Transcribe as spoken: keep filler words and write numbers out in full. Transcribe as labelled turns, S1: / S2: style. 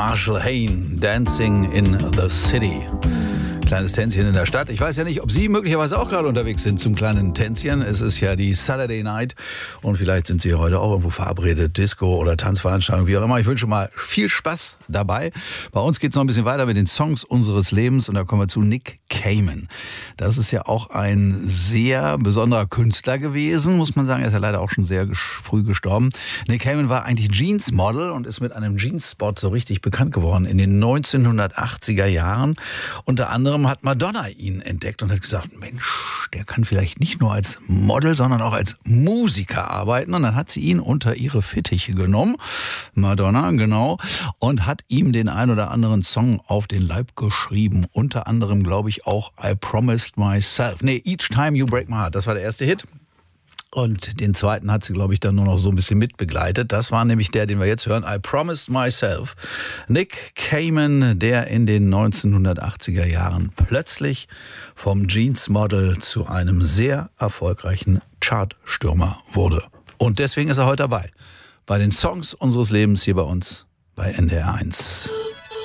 S1: Marshall Hain, Dancing in the City. Kleines Tänzchen in der Stadt. Ich weiß ja nicht, ob Sie möglicherweise auch gerade unterwegs sind zum kleinen Tänzchen. Es ist ja die Saturday Night und vielleicht sind Sie heute auch irgendwo verabredet, Disco oder Tanzveranstaltung, wie auch immer. Ich wünsche mal viel Spaß dabei. Bei uns geht es noch ein bisschen weiter mit den Songs unseres Lebens und da kommen wir zu Nick Cayman. Das ist ja auch ein sehr besonderer Künstler gewesen, muss man sagen. Er ist ja leider auch schon sehr früh gestorben. Nick Cayman war eigentlich Jeans-Model und ist mit einem Jeans-Spot so richtig bekannt geworden in den neunzehnhundertachtziger Jahren. Unter anderem hat Madonna ihn entdeckt und hat gesagt, Mensch, der kann vielleicht nicht nur als Model, sondern auch als Musiker arbeiten. Und dann hat sie ihn unter ihre Fittiche genommen, Madonna, genau, und hat ihm den ein oder anderen Song auf den Leib geschrieben. Unter anderem, glaube ich, auch I Promised Myself. Nee, Each Time You Break My Heart, das war der erste Hit. Und den zweiten hat sie, glaube ich, dann nur noch so ein bisschen mitbegleitet. Das war nämlich der, den wir jetzt hören, I Promised Myself. Nick Cayman, der in den neunzehnhundertachtziger Jahren plötzlich vom Jeans-Model zu einem sehr erfolgreichen Chartstürmer wurde. Und deswegen ist er heute dabei. Bei den Songs unseres Lebens hier bei uns bei N D R eins.